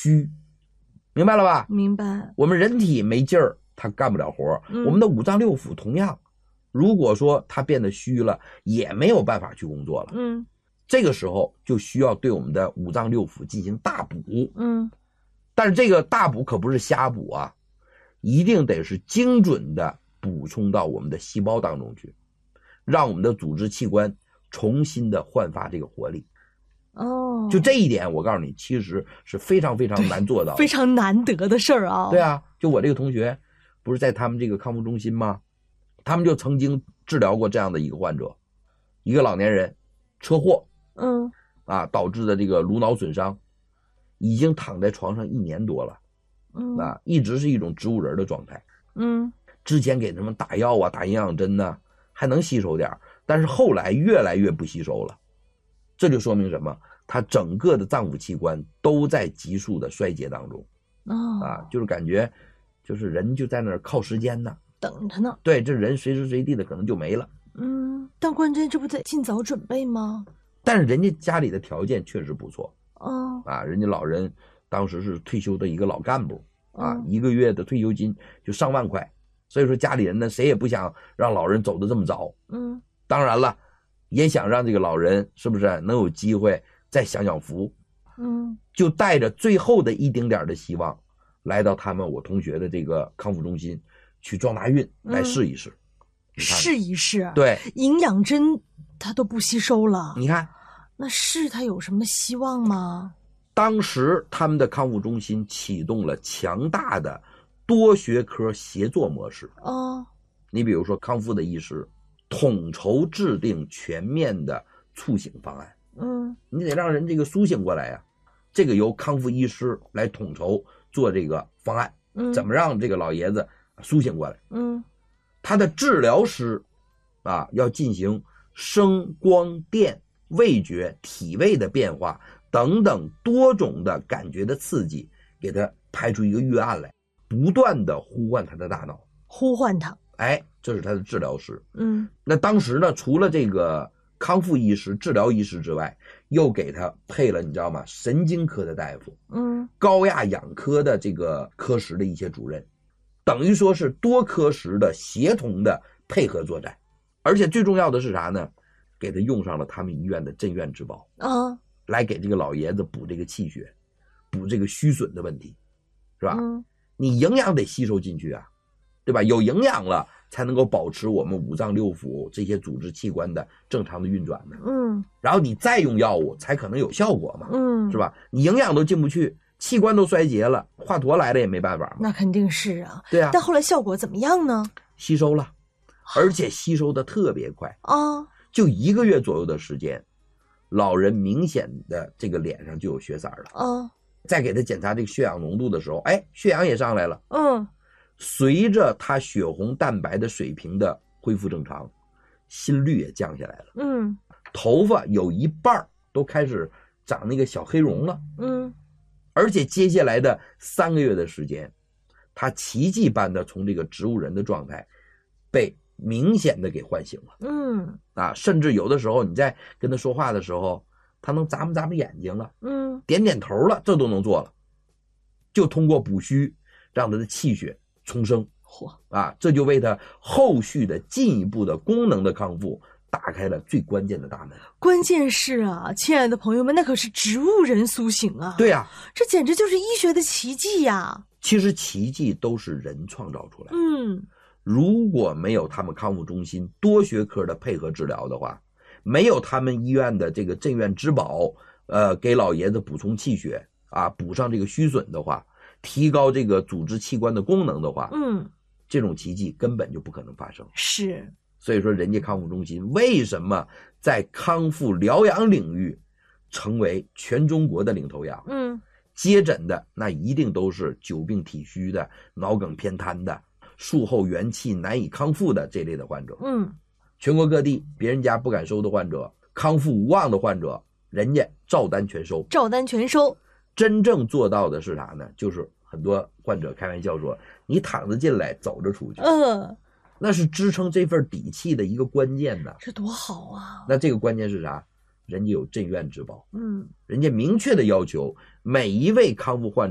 虚，明白了吧？ 明白。 我们人体没劲儿，他干不了活，我们的五脏六腑同样，如果说他变得虚了，也没有办法去工作了。这个时候就需要对我们的五脏六腑进行大补。但是这个大补可不是瞎补啊，一定得是精准的补充到我们的细胞当中去，让我们的组织器官重新的焕发这个活力。就这一点我告诉你，其实是非常非常难做到的， 非常难得的事儿啊。 对啊，就我这个同学不是在他们这个康复中心吗？他们就曾经治疗过这样的一个患者，一个老年人车祸导致的这个颅脑损伤，已经躺在床上1年多了，一直是一种植物人的状态。之前给他们打药啊，打营养针呢，还能吸收点，但是后来越来越不吸收了。这就说明什么？他整个的脏腑器官都在急速的衰竭当中。就是感觉就是人就在那儿靠时间呢， 等着呢。 对，这人随时随地的可能就没了。 但关键这不得尽早准备吗？ 但是人家家里的条件确实不错。人家老人当时是退休的一个老干部，1个月的退休金就上万块，所以说家里人呢谁也不想让老人走得这么早。当然了，也想让这个老人是不是能有机会再享享福。就带着最后的一丁点的希望，来到我同学的这个康复中心去撞大运，来试一试。 试一试。 对， 营养针他都不吸收了， 你看那是他有什么希望吗？ 当时他们的康复中心启动了强大的多学科协作模式。你比如说康复的医师统筹制定全面的促醒方案。你得让人这个苏醒过来呀，这个由康复医师来统筹做这个方案，怎么让这个老爷子苏醒过来。他的治疗师要进行声光电味觉体味的变化等等多种的感觉的刺激，给他排出一个预案来，不断的呼唤他的大脑， 呼唤他。 这是他的治疗师。那当时呢，除了这个康复医师治疗医师之外，又给他配了你知道吗，神经科的大夫，高亚养科的这个科室的一些主任，等于说是多科室的协同的配合作战。而且最重要的是啥呢，给他用上了他们医院的镇院之宝来给这个老爷子补这个气血，补这个虚损的问题，是吧？你营养得吸收进去啊，对吧？有营养了才能够保持我们五脏六腑这些组织器官的正常的运转呢。然后你再用药物才可能有效果嘛。是吧？你营养都进不去，器官都衰竭了，华佗来了也没办法嘛。 那肯定是啊。 对啊。 但后来效果怎么样呢？ 吸收了，而且吸收的特别快就1个月左右的时间，老人明显的这个脸上就有血色了。再给他检查这个血氧浓度的时候，血氧也上来了。随着他血红蛋白的水平的恢复正常，心率也降下来了。头发有一半都开始长那个小黑绒了。而且接下来的3个月的时间，他奇迹般的从这个植物人的状态被明显的给唤醒了。甚至有的时候你在跟他说话的时候，他能眨巴眼睛了，点点头了，这都能做了。就通过补虚让他的气血重生。这就为他后续的进一步的功能的康复打开了最关键的大门。 关键是啊，亲爱的朋友们，那可是植物人苏醒啊。 对啊， 这简直就是医学的奇迹呀。 其实奇迹都是人创造出来的。如果没有他们康复中心多学科的配合治疗的话，没有他们医院的这个镇院之宝给老爷子补充气血补上这个虚损的话，提高这个组织器官的功能的话，这种奇迹根本就不可能发生。 是。 所以说人家康复中心为什么在康复疗养领域成为全中国的领头羊？接诊的那一定都是久病体虚的、脑梗偏瘫的、术后元气难以康复的这类的患者。全国各地别人家不敢收的患者，康复无望的患者，人家照单全收。 照单全收。 真正做到的是啥呢？就是很多患者开玩笑说，你躺着进来走着出去。那是支撑这份底气的一个关键呢。 这多好啊。 那这个关键是啥？人家有镇院之宝。人家明确的要求每一位康复患者